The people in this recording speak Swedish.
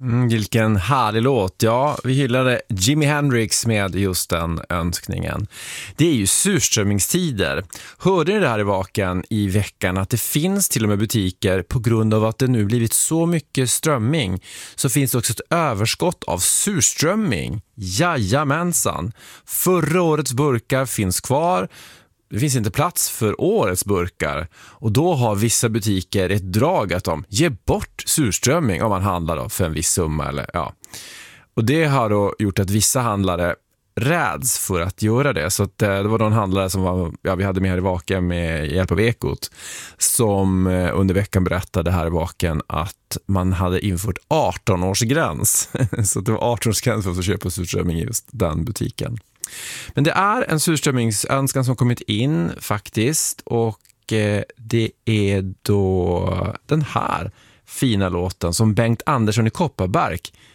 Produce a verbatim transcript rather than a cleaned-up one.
Mm, vilken härlig låt. Ja, vi hyllade Jimi Hendrix med just den önskningen. Det är ju surströmmingstider. Hörde ni det här i Vaken i veckan att det finns till och med butiker på grund av att det nu blivit så mycket strömming så finns det också ett överskott av surströmming. Jajamensan. Förra årets burkar finns kvar. Det finns inte plats för årets burkar och då har vissa butiker ett drag att de ger bort surströmming om man handlar då för en viss summa. Eller, ja. Och det har då gjort att vissa handlare räds för att göra det. Så att, det var någon handlare som var, ja, vi hade med här i Vaken med hjälp av Ekot som under veckan berättade här i Vaken att man hade infört arton-årsgräns. Så det var arton-årsgräns för att köpa surströmming i just den butiken. Men det är en surströmmingsönskan som kommit in faktiskt och eh, det är då den här fina låten som Bengt Andersson i Kopparberg